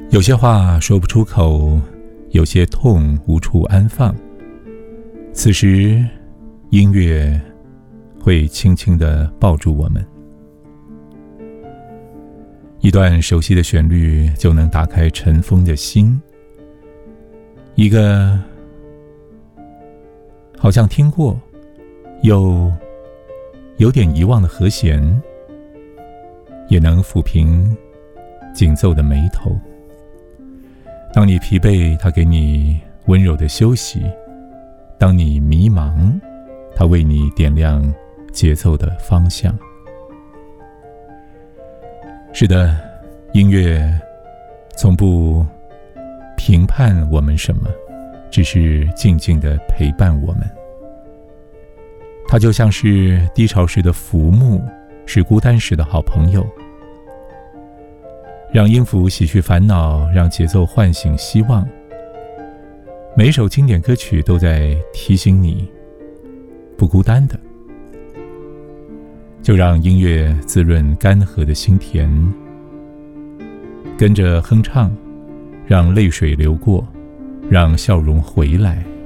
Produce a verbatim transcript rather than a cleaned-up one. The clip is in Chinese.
有些话说不出口，有些痛无处安放。此时，音乐会轻轻地抱住我们，一段熟悉的旋律就能打开尘封的心，一个好像听过又有点遗忘的和弦，也能抚平紧皱的眉头。当你疲惫，它给你温柔的休息；当你迷茫，它为你点亮节奏的方向。是的，音乐从不评判我们什么，只是静静地陪伴我们。它就像是低潮时的浮木，是孤单时的好朋友。让音符洗去烦恼，让节奏唤醒希望。每一首经典歌曲都在提醒你，不孤单的。就让音乐滋润干涸的心田，跟着哼唱，让泪水流过，让笑容回来。